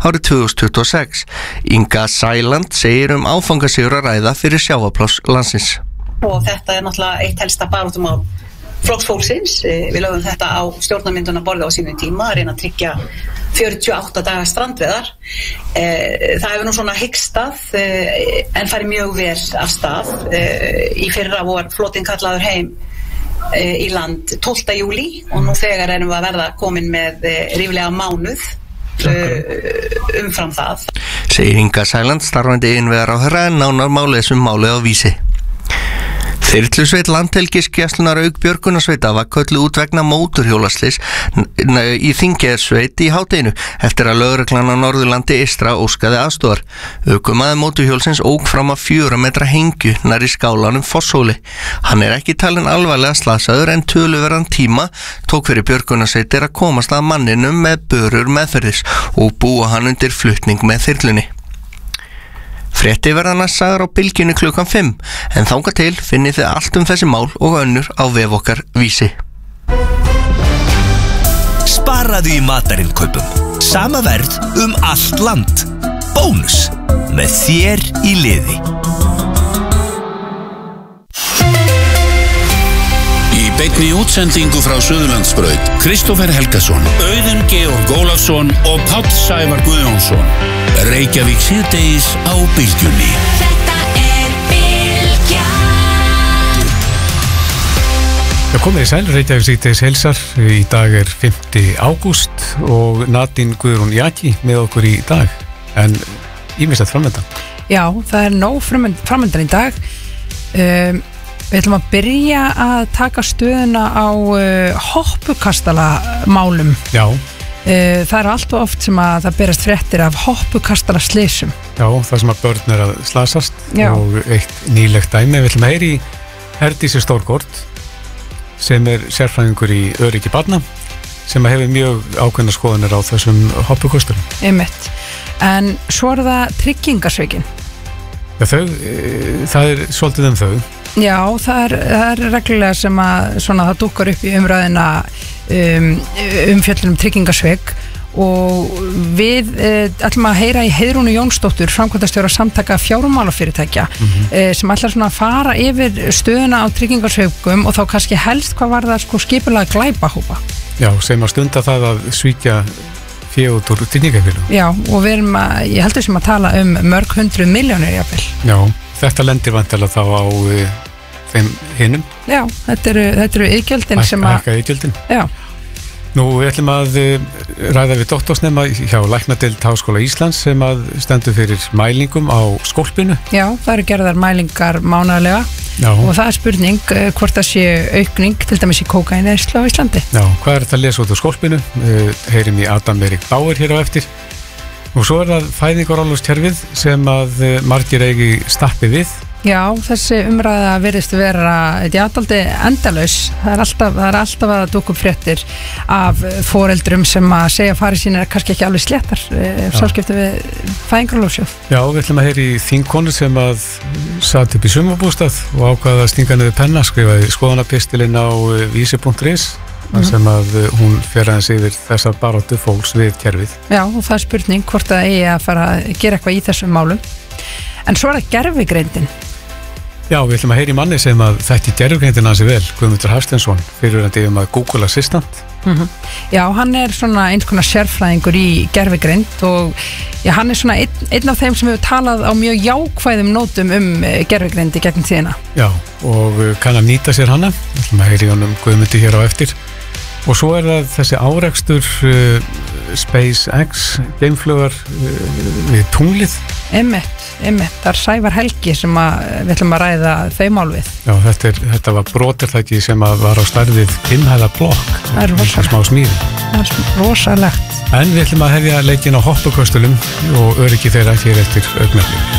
árið 2026. Inga Sæland segir áfangasigur að ræða fyrir sjávarpláss landsins. Og þetta náttúrulega eitt helsta baráttumál Flokks fólksins. Við lögum þetta á stjórnarmyndunarborði á sínum tíma að reyna að tryggja 48 daga strandveðar. Það hefur nú svona hikstað en farið mjög vel af stað. Í fyrra vor flotinn kallaður heim í land 12. júlí og nú þegar erum við að verða komin með ríflega mánuð umfram það. Segir Inga Sæland, starfandi innviðaráðherra, en nánar má lesa málið á Vísi. Þyrlusveit Landhelgisgæslunnar auk björgunarsveita var kölluð út vegna mótorhjólaslyss í Þingeyjarsveit í hádeginu eftir að lögreglan á Norðurlandi eystra óskaði aðstoðar. Ökumaður mótorhjólsins ók fram að 4 metra hengju nærri skálanum Fosshóli. Hann ekki talinn alvarlega slasaður en töluverðan tíma tók fyrir björgunarsveitir að komast að manninum með börur meðferðis og búa hann undir flutning með þyrlunni. Frétti verða næst sagðar á Bylgjunni klukkan 5, en þangað til finnið þið allt þessi mál og önnur á vef okkar Vísi. Sparaðu í matarinkaupum. Sama verð allt land. Bónus með þér í liði. Í beinni útsendingu frá Suðurlandsbraut, Kristófer Helgason, Auðun Georg Ólafsson og Páll Sævar Guðjónsson. Reykjavík síðdegis á Bylgjunni. Þetta Bylgjan. Komið í sæl, Reykjavík síðdegis heilsar. Í dag 5. ágúst og Nadine Guðrún Jaki með okkur í dag. En ýmislegt framöndan. Já, það nóg framöndan í dag. Við ætlum að byrja að taka stöðuna á hoppukastala-málum. Já. Það allt og oft sem að það berast fréttir af hoppukastala-slysum. Já, það sem að börn að slasast. Já. Og eitt nýlegt dæmi. Við ætlum að heyra í Herdísi Stórgård sem sérfræðingur í öryggi barna sem hefur mjög ákveðna skoðanir á þessum hoppukostunum. Einmitt. En svo það tryggingarsveikin. Já, það svolítið þau. Já, það reglulega sem að svona, það dúkkar upp í umræðina umfjöllun tryggingarsveik og við ætlum að heyra í Heiðrúnu Jónsdóttur, framkvæmdastjóra samtaka fjármálafyrirtækja sem ætlar svona að fara yfir stöðuna á tryggingarsveikum og þá kannski helst hvað var það skipulega glæpahópa. Já, sem að stunda það að svíkja fé út úr tryggingafélögum. Já, og við ég heldur sem að tala mörg 100 milljónir jafnvel. Já, þetta lendir vantilega þá á þeim hinum. Já, þetta eru iðgjöldin sem að... Ækka iðgjöldin. Já. Nú, við ætlum að ræða við doktorsnema hjá Læknadeild Háskóla Íslands sem að stendur fyrir mælingum á skólpinu. Já, það eru gerðar mælingar mánaðarlega. Já. Og það spurning hvort það sé aukning til dæmis í kókaínneyslu á Íslandi. Já, hvað þetta að lesa út úr skólpinu? Heyrim í Adam Erik Bauer hér á eftir. Og svo það fæðingarorlofskerfið sem að margir eigi stappi við. Já, þessi umræða virðist vera daldið endalaus. Það er alltaf að dúkka upp fréttir af foreldrum sem að segja fari sín kannski ekki alveg sléttar sáskipti við fæðingarorlofssjóð. Já, við ætlum að heyra í þingkonu sem að satt upp í sumarbústað og ákvaða að stinga niður penna, skrifaði skoðanapistilinn á vísi.is sem að hún fer aðeins yfir þessa baráttu fólks við kerfið. Já, og það spurning hvort það eigi að fara að gera eitthvað í þessum málum. En svo það gervigreindin. Já, við ætlum að heyra í manni sem að þekki gervigreindin ansi vel, Guðmundur Hafsteinsson, fyrirverandi að Google Assistant. Já, hann svona eins konar sérfræðingur í gervigreind og já, hann svona einn af þeim sem hefur talað á mjög jákvæðum nótum gervigreind í gegnum tíðina. Já, og kann að nýta sér hana. Við ætlum að heyra í honum Guðmundi hér á eftir. Og svo það þessi árekstur SpaceX geimflugar við tunglið. Einmitt. Það Sævar Helgi sem við ætlum að ræða þau mál við. Já, þetta var broterþæki sem var á stærðið 5 hæða blokk. Það er rosalegt. Smá smíði. Það er rosalegt. En við ætlum að hefja leikinn á hoppuköstulum og öryggi þeirra hér eftir augnablik.